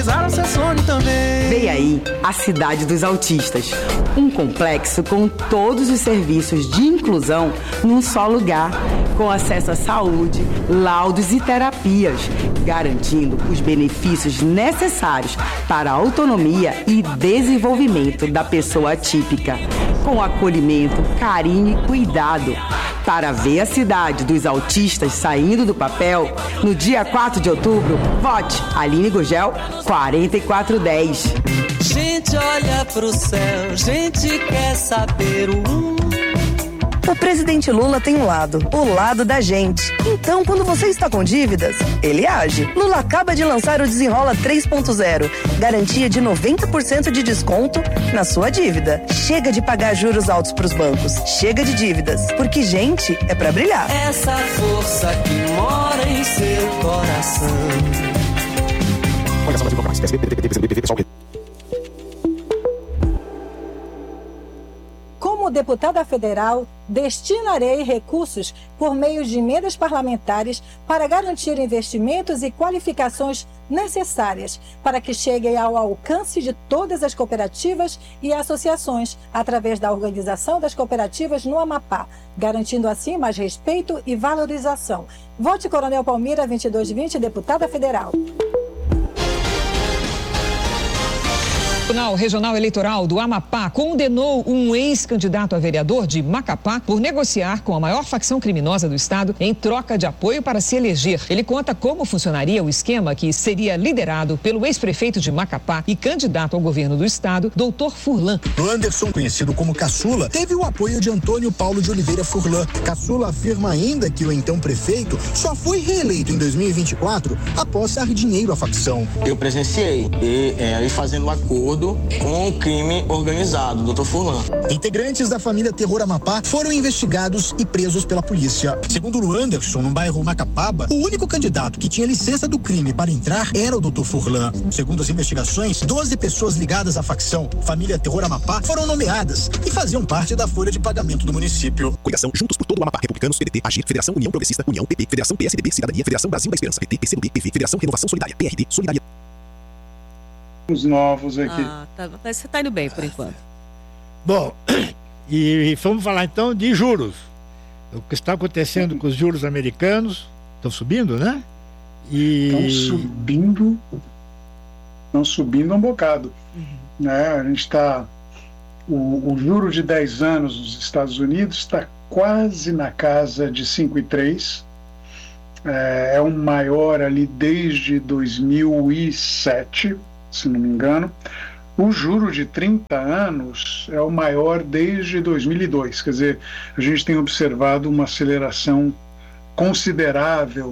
usar a Sensone também. Vem aí a Cidade dos Autistas, um complexo com todos os serviços de inclusão num só lugar, com acesso à saúde, laudos e terapias, garantindo os benefícios necessários para a autonomia e desenvolvimento da pessoa atípica, com acolhimento, carinho e cuidado. Para ver a Cidade dos Autistas saindo do papel, no dia 4 de outubro, vote Aline Gurgel 4410. Gente olha pro céu, gente quer saber O presidente Lula tem um lado, o lado da gente. Então, quando você está com dívidas, ele age. Lula acaba de lançar o Desenrola 3.0. Garantia de 90% de desconto na sua dívida. Chega de pagar juros altos pros bancos. Chega de dívidas. Porque gente é pra brilhar. essa força que mora em seu coração. Como deputada federal, destinarei recursos por meio de emendas parlamentares para garantir investimentos e qualificações necessárias para que cheguem ao alcance de todas as cooperativas e associações, através da organização das cooperativas no Amapá, garantindo assim mais respeito e valorização. Vote Coronel Palmira 2220, deputada federal. O Tribunal Regional Eleitoral do Amapá condenou um ex-candidato a vereador de Macapá por negociar com a maior facção criminosa do estado em troca de apoio para se eleger. Ele conta como funcionaria o esquema que seria liderado pelo ex-prefeito de Macapá e candidato ao governo do estado, Dr. Furlan. Anderson, conhecido como Caçula, teve o apoio de Antônio Paulo de Oliveira Furlan. Caçula afirma ainda que o então prefeito só foi reeleito em 2024 após dar dinheiro à facção. Eu presenciei ele fazendo um acordo com o crime organizado, Dr. Furlan. Integrantes da família Terror Amapá foram investigados e presos pela polícia. Segundo o Anderson, no bairro Macapaba, o único candidato que tinha licença do crime para entrar era o Dr. Furlan. Segundo as investigações, 12 pessoas ligadas à facção família Terror Amapá foram nomeadas e faziam parte da folha de pagamento do município. Coligação Juntos por Todo o Amapá, Republicanos, PDT, AGIR, Federação União Progressista, União, PP, Federação PSDB, Cidadania, Federação Brasil da Esperança, PT, PCdoB, PV, Federação Renovação Solidária, PRD, Solidariedade. Os novos aqui. Você está indo bem por enquanto. Bom, e vamos falar então de juros. O que está acontecendo com os juros americanos? Estão subindo, né? Estão subindo um bocado. Né? A gente está. O juro de 10 anos nos Estados Unidos está quase na casa de 5,3. É o maior ali desde 2007. Se não me engano, o juro de 30 anos é o maior desde 2002, quer dizer, a gente tem observado uma aceleração considerável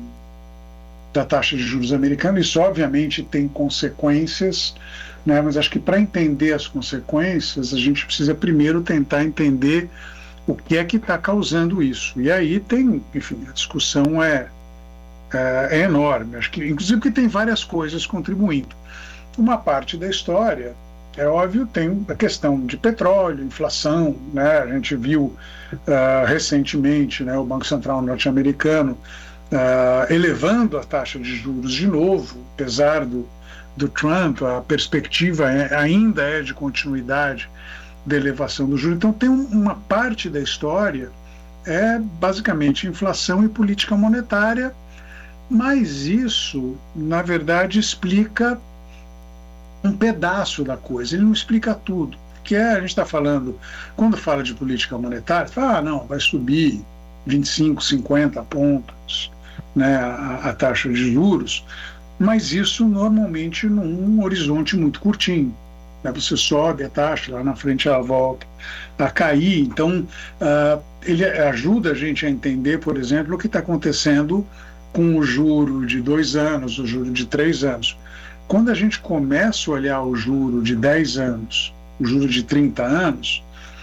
da taxa de juros americana. Isso obviamente tem consequências, né? Mas acho que para entender as consequências a gente precisa primeiro tentar entender o que é que está causando isso, e aí tem, enfim, a discussão é enorme, acho que inclusive que tem várias coisas contribuindo. Uma parte da história, é óbvio, tem a questão de petróleo, inflação, né? A gente viu recentemente, né, o Banco Central norte-americano elevando a taxa de juros de novo, apesar do Trump, a perspectiva ainda é de continuidade da elevação do juro. Então tem uma parte da história, basicamente inflação e política monetária, mas isso, na verdade, explica um pedaço da coisa, ele não explica tudo. Que a gente está falando, quando fala de política monetária, fala, não, vai subir 25, 50 pontos, né, a taxa de juros, mas isso normalmente num horizonte muito curtinho. Né, você sobe a taxa, lá na frente ela volta a cair. Então, ele ajuda a gente a entender, por exemplo, o que está acontecendo com o juro de 2 anos, o juro de 3 anos. Quando a gente começa a olhar o juro de 10 anos, o juro de 30 anos,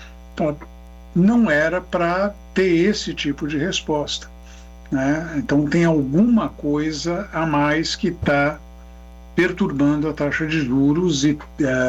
não era para ter esse tipo de resposta, né? Então tem alguma coisa a mais que está perturbando a taxa de juros e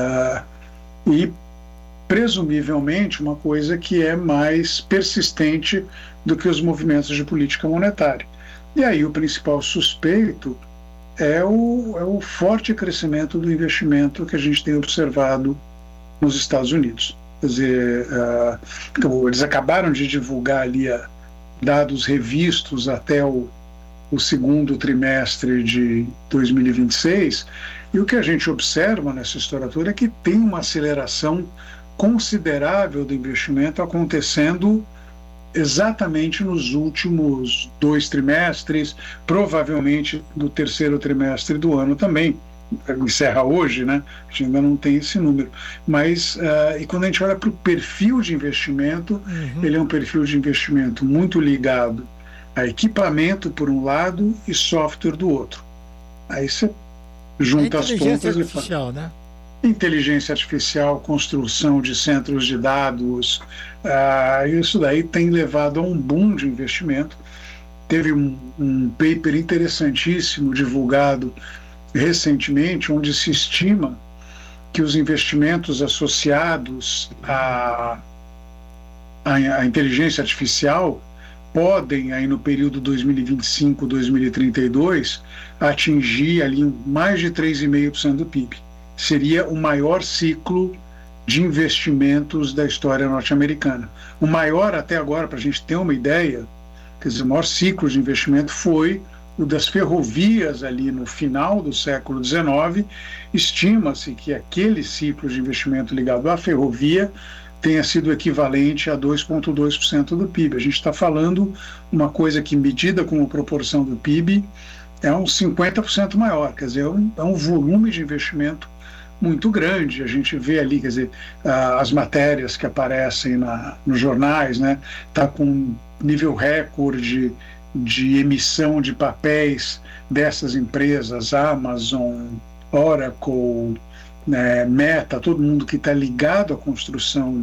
presumivelmente uma coisa que é mais persistente do que os movimentos de política monetária. E aí o principal suspeito é o forte crescimento do investimento que a gente tem observado nos Estados Unidos. Quer dizer, eles acabaram de divulgar ali dados revistos até o segundo trimestre de 2026, e o que a gente observa nessa história toda é que tem uma aceleração considerável do investimento acontecendo exatamente nos últimos 2 trimestres, provavelmente no terceiro trimestre do ano também. Encerra hoje, né? A gente ainda não tem esse número. Mas, e quando a gente olha para o perfil de investimento, ele é um perfil de investimento muito ligado a equipamento, por um lado, e software do outro. Aí você junta as pontas e fala. Né? Inteligência artificial, construção de centros de dados, isso daí tem levado a um boom de investimento. Teve um paper interessantíssimo divulgado recentemente, onde se estima que os investimentos associados à inteligência artificial podem, aí no período 2025-2032, atingir ali mais de 3,5% do PIB. Seria o maior ciclo de investimentos da história norte-americana. O maior até agora, para a gente ter uma ideia, quer dizer, o maior ciclo de investimento foi o das ferrovias ali no final do século XIX. Estima-se que aquele ciclo de investimento ligado à ferrovia tenha sido equivalente a 2,2% do PIB. A gente está falando uma coisa que, medida como proporção do PIB, é uns 50% maior, quer dizer, é um volume de investimento muito grande. A gente vê ali, quer dizer, as matérias que aparecem nos jornais, né, tá com nível recorde de emissão de papéis dessas empresas, Amazon, Oracle, Meta, todo mundo que está ligado à construção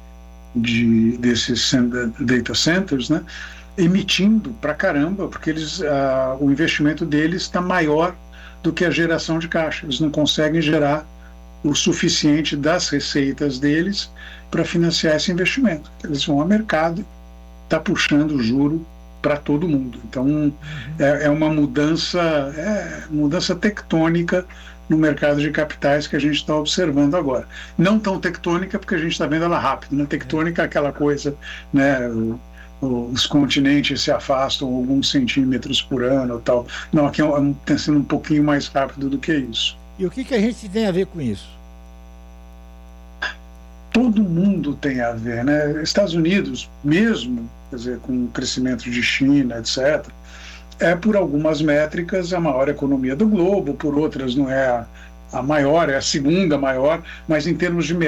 desses data centers, né, emitindo pra caramba, porque o investimento deles está maior do que a geração de caixa. Eles não conseguem gerar o suficiente das receitas deles para financiar esse investimento. Eles vão ao mercado, está puxando o juro para todo mundo. Então, é uma mudança tectônica no mercado de capitais que a gente está observando agora. Não tão tectônica, porque a gente está vendo ela rápido. Né? Tectônica é aquela coisa, né, os continentes se afastam alguns centímetros por ano, tal. Não, aqui está sendo um pouquinho mais rápido do que isso. E o que a gente tem a ver com isso? Todo mundo tem a ver, né? Estados Unidos, mesmo, quer dizer, com o crescimento de China, etc., é, por algumas métricas, a maior economia do globo, por outras não é a maior, é a segunda maior, mas em termos de